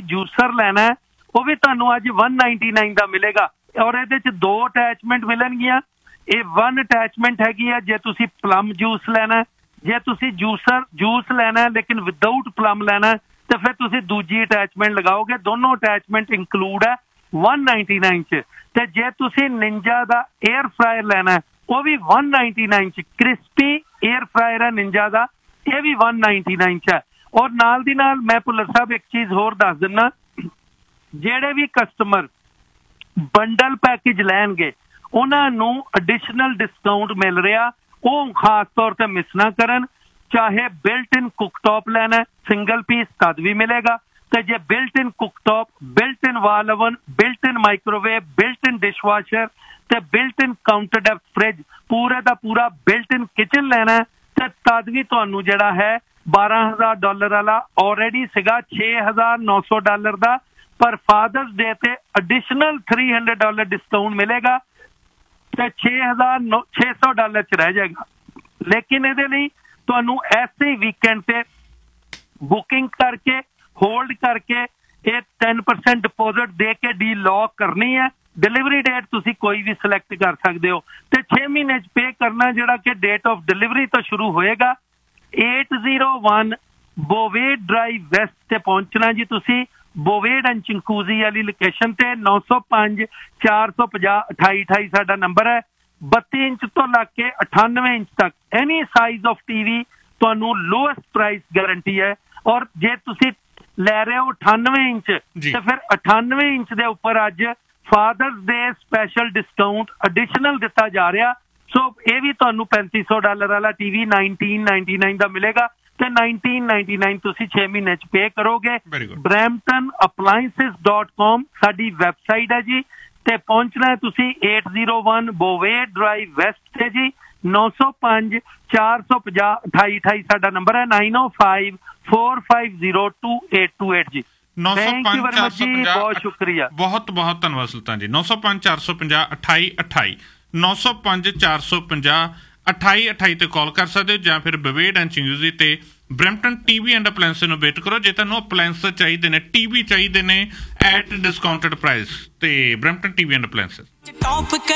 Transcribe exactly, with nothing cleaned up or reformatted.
Juicer ਲੈਣਾ ਉਹ ਵੀ ਤੁਹਾਨੂੰ ਅੱਜ one ninety-nine ਦਾ ਮਿਲੇਗਾ ਔਰ ਇਹਦੇ 'ਚ ਦੋ ਅਟੈਚਮੈਂਟ ਮਿਲਣਗੀਆਂ। ਇਹ ਵਨ ਅਟੈਚਮੈਂਟ ਹੈਗੀ ਆ ਜੇ ਤੁਸੀਂ ਪਲਮ ਜੂਸ ਲੈਣਾ, ਜੇ ਤੁਸੀਂ ਜੂਸਰ ਜੂਸ ਲੈਣਾ ਲੇਕਿਨ ਵਿਦਆਊਟ ਪਲਮ ਲੈਣਾ ਤੇ ਫਿਰ ਤੁਸੀਂ ਦੂਜੀ ਅਟੈਚਮੈਂਟ ਲਗਾਓਗੇ। ਦੋਨੋਂ ਅਟੈਚਮੈਂਟ ਇੰਕਲੂਡ ਹੈ one ninety-nine 'ਚ। ਤੇ ਜੇ ਤੁਸੀਂ ਨਿੰਜਾ ਦਾ ਏਅਰ ਫਰਾਇਰ ਲੈਣਾ ਉਹ ਵੀ one ninety-nine 'ਚ। ਕ੍ਰਿਸਪੀ ਏਅਰ ਫਰਾਇਰ ਹੈ ਨਿੰਜਾ ਦਾ, ਇਹ ਵੀ one ninety-nine 'ਚ ਹੈ। ਔਰ ਨਾਲ ਦੀ ਨਾਲ ਮੈਂ ਭੁੱਲਰ ਸਾਹਿਬ ਇੱਕ ਚੀਜ਼ ਹੋਰ ਦੱਸ ਦਿੰਦਾ, ਜਿਹੜੇ ਵੀ ਕਸਟਮਰ ਬੰਡਲ ਪੈਕੇਜ ਲੈਣਗੇ ਉਹਨਾਂ ਨੂੰ ਐਡੀਸ਼ਨਲ ਡਿਸਕਾਊਂਟ ਮਿਲ ਰਿਹਾ, ਉਹ ਖਾਸ ਤੌਰ ਤੇ ਮਿਸ ਨਾ ਕਰਨ। ਚਾਹੇ ਬਿਲਟ ਇਨ ਕੁਕਟੌਪ ਲੈਣਾ ਸਿੰਗਲ ਪੀਸ ਤਦ ਵੀ ਮਿਲੇਗਾ, ਤੇ ਜੇ ਬਿਲਟ ਇਨ ਕੁਕਟੌਪ, ਬਿਲਟ ਇਨ ਵਾਲ ਓਵਨ, ਬਿਲਟ ਇਨ ਮਾਈਕ੍ਰੋਵੇਵ, ਬਿਲਟ ਇਨ ਡਿਸ਼ਵਾਸ਼ਰ ਤੇ ਬਿਲਟ ਇਨ ਕਾਊਂਟਰ ਡੈਪਥ ਫਰਿੱਜ, ਪੂਰੇ ਦਾ ਪੂਰਾ ਬਿਲਟ ਇਨ ਕਿਚਨ ਲੈਣਾ ਤੇ ਤਦ ਵੀ ਤੁਹਾਨੂੰ ਜਿਹੜਾ ਹੈ ਬਾਰਾਂ ਹਜ਼ਾਰ ਡਾਲਰ ਵਾਲਾ ਆਲਰੇਡੀ ਸੀਗਾ ਛੇ ਹਜ਼ਾਰ ਨੌ ਸੌ ਡਾਲਰ ਦਾ, ਪਰ ਫਾਦਰਸ ਡੇ ਤੇ additional three hundred dollar discount ਮਿਲੇਗਾ ਤੇ ਛੇ ਹਜ਼ਾਰ ਨੌ ਛੇ ਸੌ ਡਾਲਰ 'ਚ ਰਹਿ ਜਾਏਗਾ। ਲੇਕਿਨ ਇਹਦੇ ਲਈ ਤੁਹਾਨੂੰ ਐਸੇ ਵੀਕਐਂਡ ਤੇ ਬੁਕਿੰਗ ਕਰਕੇ ਹੋਲਡ ਕਰਕੇ ਇਹ ten percent ਡਿਪੋਜ਼ਿਟ ਦੇ ਕੇ ਡੀ ਲੌਕ ਕਰਨੀ ਹੈ। ਡਿਲੀਵਰੀ ਡੇਟ ਤੁਸੀਂ ਕੋਈ ਵੀ ਸਿਲੈਕਟ ਕਰ ਸਕਦੇ ਹੋ ਤੇ ਛੇ ਮਹੀਨੇ 'ਚ ਪੇ ਕਰਨਾ, ਜਿਹੜਾ ਕਿ ਡੇਟ ਆਫ ਡਿਲੀਵਰੀ ਤੋਂ ਸ਼ੁਰੂ ਹੋਏਗਾ। eight oh one ਬੋਵੇਡ drive West ਤੇ ਪਹੁੰਚਣਾ ਜੀ ਤੁਸੀਂ, ਬੋਵੇਡ ਐਂਡ ਚਿੰਕੂਜ਼ੀ ਵਾਲੀ ਲੋਕੇਸ਼ਨ ਤੇ। ਨੌ ਸੌ ਪੰਜ ਚਾਰ ਸੌ ਪੰਜਾਹ ਅਠਾਈ ਅਠਾਈ ਸਾਡਾ ਨੰਬਰ ਹੈ। ਬੱਤੀ ਇੰਚ ਤੋਂ ਲੱਗ ਕੇ ਅਠਾਨਵੇਂ ਇੰਚ ਤੱਕ ਐਨੀ ਸਾਈਜ਼ ਆਫ ਟੀਵੀ ਤੁਹਾਨੂੰ ਲੋਐਸਟ ਪ੍ਰਾਈਸ ਗਾਰੰਟੀ ਹੈ। ਔਰ ਜੇ ਤੁਸੀਂ ਲੈ ਰਹੇ ਹੋ ਅਠਾਨਵੇਂ ਇੰਚ ਤੇ ਫਿਰ ਅਠਾਨਵੇਂ ਇੰਚ ਦੇ ਉੱਪਰ ਅੱਜ ਫਾਦਰਸ ਡੇ ਸਪੈਸ਼ਲ ਡਿਸਕਾਊਂਟ ਐਡੀਸ਼ਨਲ ਦਿੱਤਾ ਜਾ ਰਿਹਾ। ਸੋ ਇਹ ਵੀ ਤੁਹਾਨੂੰ ਪੈਂਤੀ ਸੌ ਡਾਲਰ ਵਾਲਾ ਟੀਵੀ nineteen ninety-nine ਦਾ ਮਿਲੇਗਾ ਤੇ nineteen ninety-nine ਤੁਸੀਂ ਛੇ ਮਹੀਨੇ 'ਚ ਪੇ ਕਰੋਗੇ। ਬਰੈਂਪਟਨ ਅਪਲਾਇੰਸਿਸ ਡਾਟ ਕਾਮ ਸਾਡੀ ਵੈਬਸਾਈਟ ਹੈ ਜੀ, ਤੇ ਪਹੁੰਚਣਾ ਹੈ ਤੁਸੀਂ eight oh one ਬੋਵੇਡ drive West ਤੇ ਜੀ। ਨੌ ਸੌ ਪੰਜ ਚਾਰ ਸੌ ਪੰਜਾਹ ਅਠਾਈ ਅਠਾਈ ਸਾਡਾ ਨੰਬਰ ਹੈ, nine oh five four five zero two eight two eight ਜੀ। ਨੌ ਸੌ ਪੰਜ ਚਾਰ ਸੌ ਪੰਜਾਹ ਬਹੁਤ ਸ਼ੁਕਰੀਆ, ਬਹੁਤ ਬਹੁਤ ਧੰਨਵਾਦ ਸੁਲਤਾਨ ਜੀ। ਨੌ ਸੌ ਪੰਜ ਚਾਰ ਸੌ ਪੰਜਾਹ ਅਠਾਈ ਅਠਾਈ ਨੌ ਸੌ ਪੰਜ ਚਾਰ ਸੌ ਪੰਜਾਹ ਅਠਾਈ ਅਠਾਈ ਤੇ ਕਾਲ ਕਰ ਸਕਦੇ ਹੋ, ਜਾਂ ਫਿਰ ਬਵੇਡ ਐਂਡ ਚਿੰਗੂਜ਼ੀ ਤੇ ਬਰੈਂਪਟਨ ਟੀਵੀ ਐਂਡ ਅਪਲਾਇੰਸ ਨੂੰ ਵਿਜ਼ਿਟ ਕਰੋ ਜੇ ਤੁਹਾਨੂੰ ਅਪਲਾਇੰਸ ਚਾਹੀਦੇ ਨੇ, ਟੀਵੀ ਚਾਹੀਦੇ ਨੇ ਐਟ ਡਿਸਕਾਊਂਟਡ ਪ੍ਰਾਈਸ। ਤੇ ਬਰੈਂਪਟਨ ਟੀਵੀ ਐਂਡ ਅਪਲਾਇੰਸ